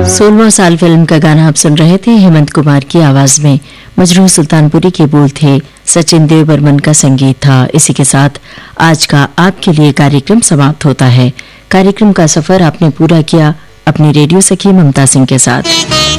16वां साल फिल्म का गाना आप सुन रहे थे। हेमंत कुमार की आवाज में मजरूह सुल्तानपुरी के बोल थे, सचिन देव बर्मन का संगीत था। इसी के साथ आज का आपके लिए कार्यक्रम समाप्त होता है। कार्यक्रम का सफर आपने पूरा किया अपनी रेडियो सखी ममता सिंह के साथ।